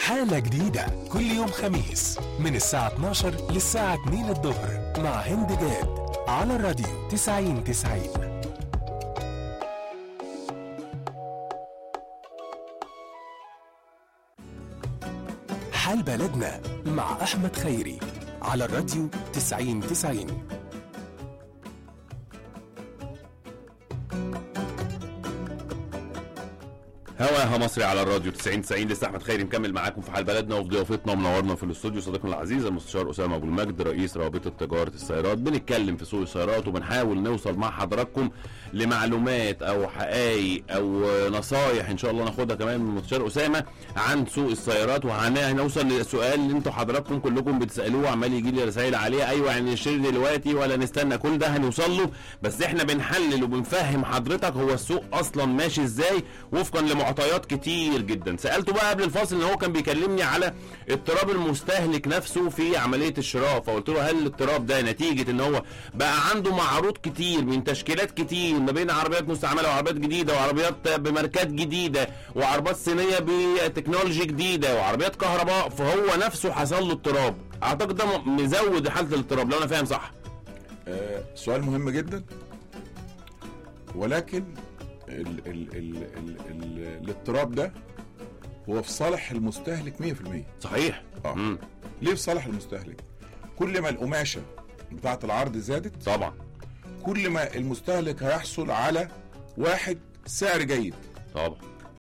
حالة جديدة كل يوم خميس من الساعة 12 للساعة 2 الظهر مع هند جاد على الراديو 90-90. حال بلدنا مع أحمد خيري على الراديو 90-90. هواها مصري على الراديو 90-90. لسه احمد خيري مكمل معاكم في حال بلدنا، وفي ضيافتنا ومنورنا في الاستوديو صديقنا العزيز المستشار اسامه ابو المجد رئيس رابطه تجاره السيارات. بنتكلم في سوق السيارات وبنحاول نوصل مع حضراتكم لمعلومات او حقائق او نصايح ان شاء الله ناخدها كمان من المستشار اسامه عن سوق السيارات، وهنوصل للسؤال اللي انتوا حضراتكم كلكم بتسالوه عمال يجي لي رسائل عليه، ايوه يعني نشتري دلوقتي ولا نستنى؟ كل ده هنوصل له، بس احنا بنحلل وبنفهم حضرتك هو السوق اصلا ماشي ازاي وفقا معطيات كتير جدا. سألته بقى قبل الفاصل ان هو كان بيكلمني على اضطراب المستهلك نفسه في عملية الشراء، فقلت له هل الاضطراب ده نتيجة ان هو بقى عنده معروض كتير من تشكيلات كتير ما بين عربيات مستعملة وعربيات جديدة وعربيات بماركات جديدة وعربيات صينية بتكنولوجي جديدة وعربيات كهرباء، فهو نفسه حصل له اضطراب؟ اعتقد ده مزود حالة الاضطراب لو انا فاهم صح. سؤال مهم جدا، ولكن الاضطراب ده هو في صالح المستهلك 100%. صحيح. ليه في صالح المستهلك؟ كل ما القماشة بتاعة العرض زادت طبعا كل ما المستهلك هيحصل على 1 سعر جيد، طبعا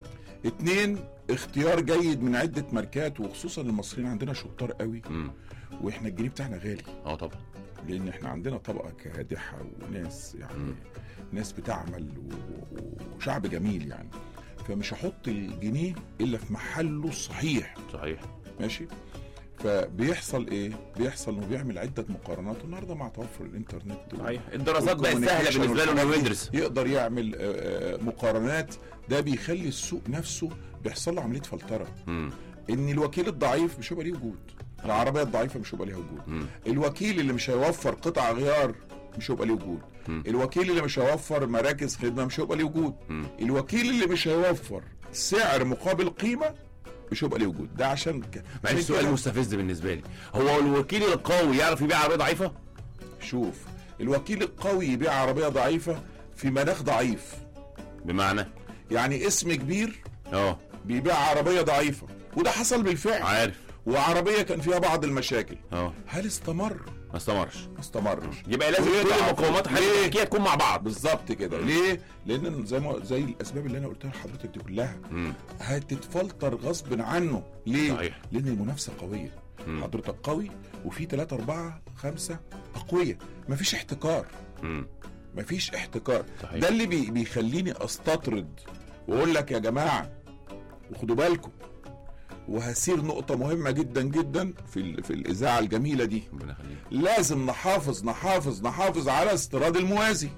2 اختيار جيد من عدة ماركات، وخصوصا المصريين عندنا شطار قوي واحنا الجنيه بتاعنا غالي. طبعا لان احنا عندنا طبقة كادحة وناس يعني ناس بتعمل وشعب جميل يعني، فمش هحط الجنيه الا في محله الصحيح. صحيح ماشي. فبيحصل ايه؟ بيحصل انه بيعمل عده مقارنات، النهارده مع توفر الانترنت صحيح الدراسات بقت سهله بالنسبه له انه يدرس، يقدر يعمل مقارنات. ده بيخلي السوق نفسه بيحصل له عمليه فلتره. ان الوكيل الضعيف مش هيبقى ليه وجود، العربيه الضعيفه مش هيبقى ليها وجود، الوكيل اللي مش هيوفر قطع غيار مش هيبقى ليه وجود، الوكيل اللي مش هيوفر مراكز خدمه مش هيبقى ليه وجود، الوكيل اللي مش هيوفر سعر مقابل قيمه مش هيبقى ليه وجود. ده عشان معلش سؤال مستفز بالنسبه لي، هو الوكيل القوي يعرف يبيع عربيه ضعيفه؟ شوف، الوكيل القوي يبيع عربيه ضعيفه في مناخ ضعيف، بمعنى يعني اسم كبير بيبيع عربيه ضعيفه، وده حصل بالفعل. عارف. وعربيه كان فيها بعض المشاكل. هل استمر؟ ما استمرش. يبقى لازم كل المقومات حقيقيه تكون مع بعض. بالظبط كده. ليه؟ لان زي الاسباب اللي انا قلتها لحضرتك دي كلها هتتفلتر غصب عنه. ليه؟ صحيح. لان المنافسه قويه. حضرتك قوي وفي 3 4 5 اقوياء، مفيش احتكار. مفيش احتكار. صحيح. ده اللي بيخليني استطرد واقول لك يا جماعه وخدوا بالكم، وهسير نقطة مهمة جدا جدا في الإذاعة الجميلة دي. لازم نحافظ على استيراد الموازي.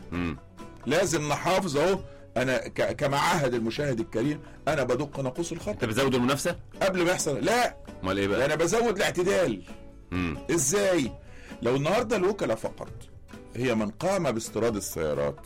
لازم نحافظ اهو. أنا كمعهد المشاهد الكريم أنا بدق ناقوس الخط. أنت بزود المنافسة؟ قبل ما يحصل لا. أمال إيه بقى؟ أنا بزود الاعتدال. إزاي؟ لو النهاردة الوكلاء فقط هي من قام باستيراد السيارات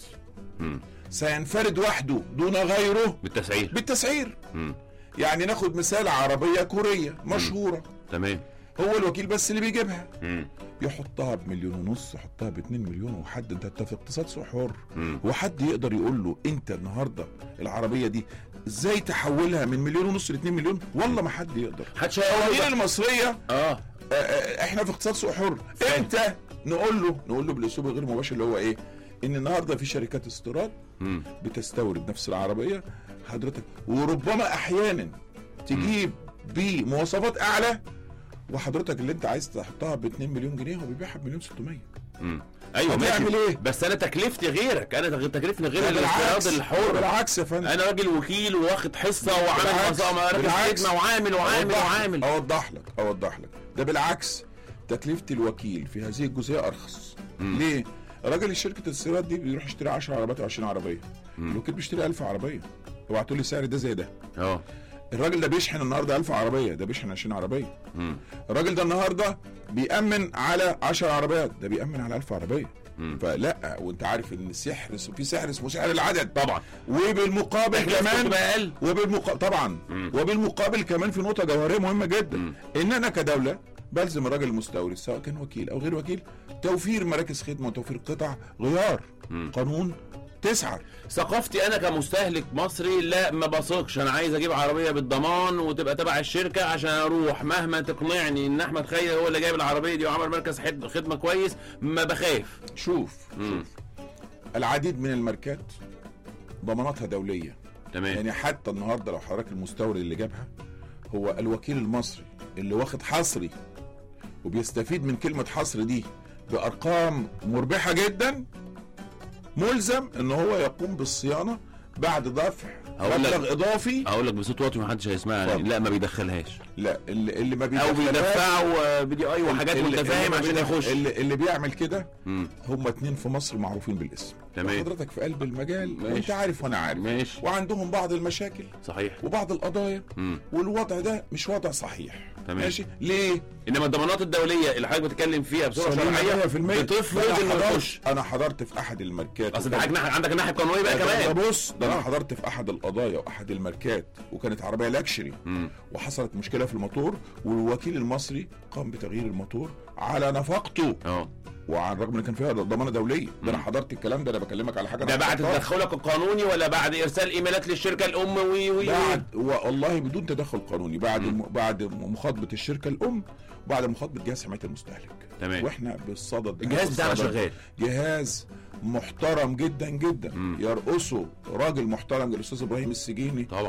سينفرد وحده دون غيره بالتسعير. يعني ناخد مثال عربية كورية مشهورة. تمام. هو الوكيل بس اللي بيجيبها. يحطها ب1.5 مليون، يحطها ب2 مليون، وحد انت في اقتصاد سوق حر، وحد يقدر يقول له انت النهارده العربية دي ازاي تحولها من 1.5 مليون ل2 مليون؟ والله ما حد يقدر. القوانين المصرية احنا في اقتصاد سوق حر. امتى نقول له بالاسلوب الغير مباشر اللي هو ايه؟ ان النهارده في شركات استيراد بتستورد نفس العربيه حضرتك، وربما احيانا تجيب بمواصفات اعلى، وحضرتك اللي انت عايز تحطها ب2 مليون جنيه هو بيبيعها ب1.6 مليون. ايوه ماشي. ايه؟ بس انا تكلفتي غيرك، انا تكلفتني غير الاستيراد الحر. بالعكس يا فندم، انا راجل وكيل واخد حصه وعامل خدمه وعامل. اوضح لك ده بالعكس. تكلفه الوكيل في هذه الجزئيه ارخص. ليه؟ راجل شركه الاستيراد دي بيروح يشتري 10 عربيات و20 عربيه، الوكيل بيشتري 1000 عربيه. اوعى تقول لي سعر ده زي ده. الراجل ده بيشحن النهارده 1000 عربيه، ده بيشحن 20 عربيه. الراجل ده النهارده بيأمن على 10 عربيات، ده بيأمن على 1000 عربيه. فلا، وانت عارف ان السحر في سحر اسمه سحر العدد طبعا، وبالمقابل كمان اقل، طبعا وبالمقابل كمان في نقطه جوهريه مهمه جدا، ان انا كدوله بلزم الراجل المستورد سواء كان وكيل او غير وكيل توفير مراكز خدمه وتوفير قطع غيار. قانون 9. ثقافتي انا كمستهلك مصري لا ما بثقش، انا عايز اجيب عربيه بالضمان وتبقى تبع الشركه عشان اروح مهما تقنعني ان احمد خيري هو اللي جايب العربيه دي وعمل مركز خدمه كويس، ما بخاف. شوف العديد من الماركات ضماناتها دوليه. تمام. يعني حتى النهارده لو حضرتك المستورد اللي جابها هو الوكيل المصري اللي واخد حصري وبيستفيد من كلمه حصر دي بارقام مربحه جدا، ملزم ان هو يقوم بالصيانه بعد دفع مبلغ اضافي. اقول لك بصوت واطي محدش هيسمعني. لا ما بيدخلهاش، لا اللي ما بيدخلهاش او بيدفعوا بي دي اي وحاجات متفاهم عشان يخش. اللي بيعمل كده هم 2 في مصر معروفين بالاسم. تمام. حضرتك في قلب المجال وانت عارف وانا عارف. ماشي. وعندهم بعض المشاكل صحيح وبعض القضايا والوضع ده مش وضع صحيح. تمام. ماشي. ليه؟ انما الضمانات الدوليه اللي حضرتك بتتكلم فيها بصوره شرعيه بتفرض انه يخش. انا حضرت في احد الماركات، اصل ده عندك الناحيه القانونيه بقى كمان. بص ده انا حضرت في احد القضايا واحد الماركات وكانت عربيه لاكشري وحصلت مشكله في الموتور والوكيل المصري قام بتغيير الموتور على نفقته. وعن رغم ان كان فيها ضمانه دوليه. ده انا حضرت الكلام ده، انا بكلمك على حاجه ده بعد تدخلك القانوني ولا بعد ارسال ايميلات للشركه الام بعد والله بدون تدخل قانوني، بعد مخاطبه الشركه الام وبعد مخاطبه جهاز حمايه المستهلك. تمام. واحنا بالصدد الجهاز بتاعنا شغال، جهاز محترم جدا جدا يرقصه راجل محترم الاستاذ ابراهيم السجيني. طبعا.